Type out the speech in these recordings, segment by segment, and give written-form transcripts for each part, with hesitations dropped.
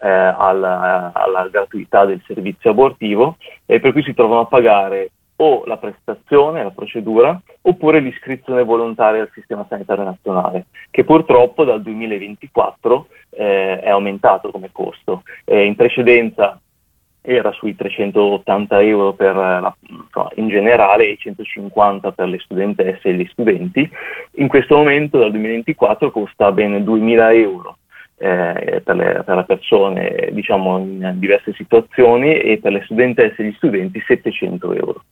alla gratuità del servizio abortivo, e per cui si trovano a pagare o la prestazione, la procedura, oppure l'iscrizione volontaria al Sistema Sanitario Nazionale, che purtroppo dal 2024 è aumentato come costo. In precedenza era sui 380 euro in generale e 150 per le studentesse e gli studenti. In questo momento, dal 2024, costa ben 2.000 euro per le persone, diciamo, in diverse situazioni, e per le studentesse e gli studenti 700 euro.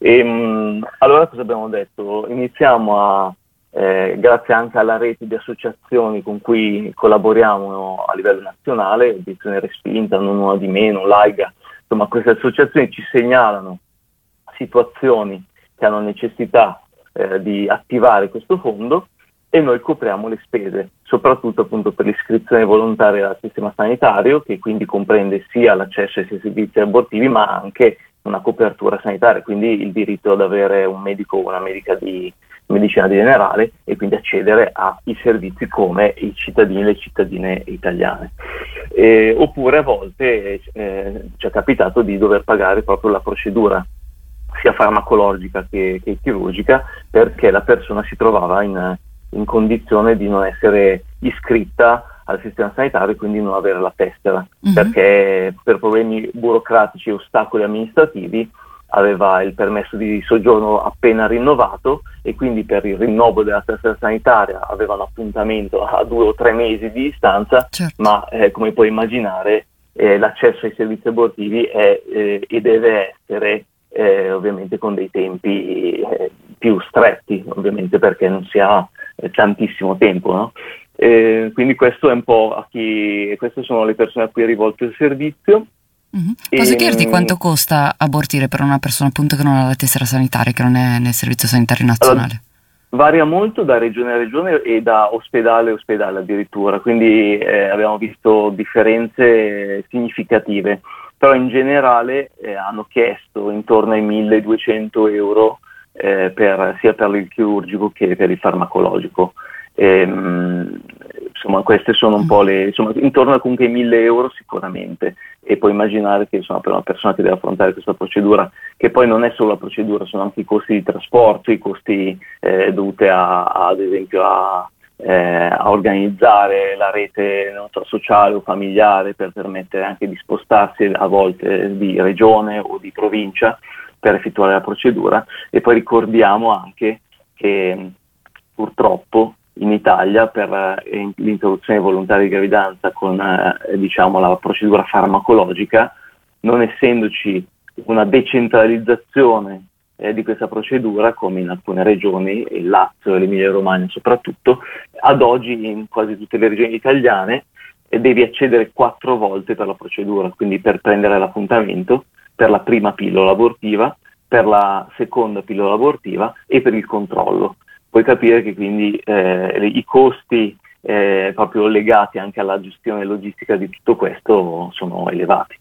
Allora cosa abbiamo detto? Iniziamo grazie anche alla rete di associazioni con cui collaboriamo a livello nazionale, Obiezione Respinta, Non Una di Meno, Laiga, insomma queste associazioni ci segnalano situazioni che hanno necessità di attivare questo fondo, e noi copriamo le spese, soprattutto appunto per l'iscrizione volontaria al sistema sanitario, che quindi comprende sia l'accesso ai servizi abortivi ma anche una copertura sanitaria, quindi il diritto ad avere un medico o una medica di medicina generale e quindi accedere ai servizi come i cittadini e le cittadine italiane. Oppure a volte ci è capitato di dover pagare proprio la procedura sia farmacologica che chirurgica, perché la persona si trovava in condizione di non essere iscritta al sistema sanitario e quindi non avere la tessera, perché per problemi burocratici e ostacoli amministrativi aveva il permesso di soggiorno appena rinnovato, e quindi per il rinnovo della tessera sanitaria aveva un appuntamento a 2 o 3 mesi di distanza. Certo. Ma come puoi immaginare l'accesso ai servizi abortivi è e deve essere ovviamente con dei tempi più stretti, ovviamente, perché non si ha tantissimo tempo, no? Quindi questo è un po' queste sono le persone a cui è rivolto il servizio. Posso chiederti quanto costa abortire per una persona appunto che non ha la tessera sanitaria, che non è nel servizio sanitario nazionale? Allora, varia molto da regione a regione e da ospedale a ospedale addirittura, quindi abbiamo visto differenze significative, però in generale hanno chiesto intorno ai 1.200 euro sia per il chirurgico che per il farmacologico. Insomma, queste sono un po' intorno a comunque 1.000 euro sicuramente, e puoi immaginare che insomma, per una persona che deve affrontare questa procedura, che poi non è solo la procedura, sono anche i costi di trasporto, i costi dovuti ad esempio a organizzare la rete, non so, sociale o familiare, per permettere anche di spostarsi a volte di regione o di provincia per effettuare la procedura. E poi ricordiamo anche che purtroppo in Italia per l'interruzione volontaria di gravidanza con diciamo la procedura farmacologica, non essendoci una decentralizzazione di questa procedura come in alcune regioni, il Lazio e l'Emilia Romagna soprattutto, ad oggi in quasi tutte le regioni italiane devi accedere 4 volte per la procedura, quindi per prendere l'appuntamento per la prima pillola abortiva, per la seconda pillola abortiva e per il controllo. Puoi capire che quindi i costi proprio legati anche alla gestione logistica di tutto questo sono elevati.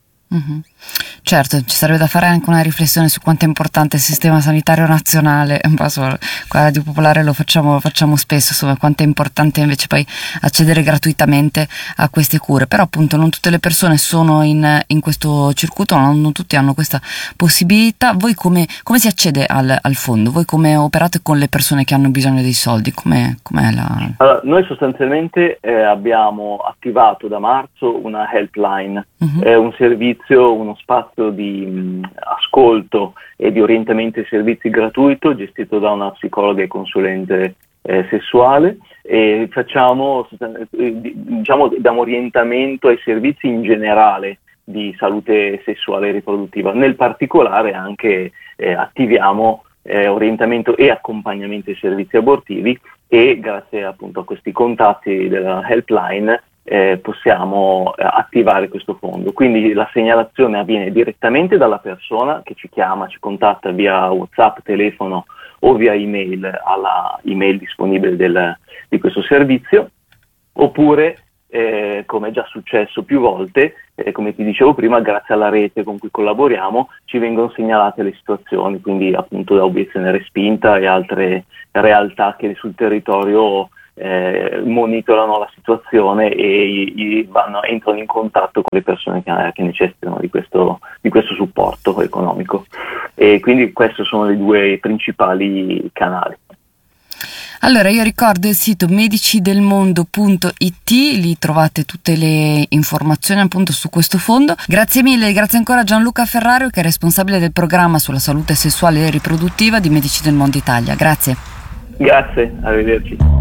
Certo, ci sarebbe da fare anche una riflessione su quanto è importante il sistema sanitario nazionale. Qua a Radio Popolare lo facciamo spesso, insomma, quanto è importante invece poi accedere gratuitamente a queste cure. Però appunto non tutte le persone sono in questo circuito, non tutti hanno questa possibilità. Voi come si accede al fondo? Voi come operate con le persone che hanno bisogno dei soldi? Allora, noi sostanzialmente abbiamo attivato da marzo una helpline, è un servizio, uno spazio di ascolto e di orientamento ai servizi gratuito, gestito da una psicologa e consulente sessuale, e facciamo, diciamo, diamo orientamento ai servizi in generale di salute sessuale e riproduttiva. Nel particolare anche attiviamo orientamento e accompagnamento ai servizi abortivi, e grazie appunto a questi contatti della helpline possiamo attivare questo fondo. Quindi la segnalazione avviene direttamente dalla persona che ci chiama, ci contatta via WhatsApp, telefono o via email alla email disponibile di questo servizio, oppure come è già successo più volte, come ti dicevo prima, grazie alla rete con cui collaboriamo ci vengono segnalate le situazioni, quindi appunto da Obiezione Respinta e altre realtà che sul territorio monitorano la situazione e entrano in contatto con le persone che necessitano di questo supporto economico. E quindi questi sono i due principali canali. Allora, io ricordo il sito medicidelmondo.it, lì trovate tutte le informazioni appunto su questo fondo. Grazie mille, grazie ancora a Gianluca Ferrario, che è responsabile del programma sulla salute sessuale e riproduttiva di Medici del Mondo Italia. Grazie. Grazie, arrivederci.